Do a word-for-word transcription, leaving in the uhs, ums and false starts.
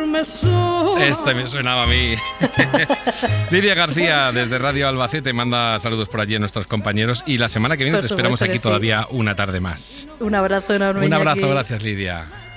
me suena. Este me sonaba a mí. Lidia García, desde Radio Albacete, manda saludos por allí a nuestros compañeros. Y la semana que viene Por te esperamos supuesto aquí que todavía sí. una tarde más. Un abrazo enorme. Un abrazo, Iñaki. gracias, Lidia.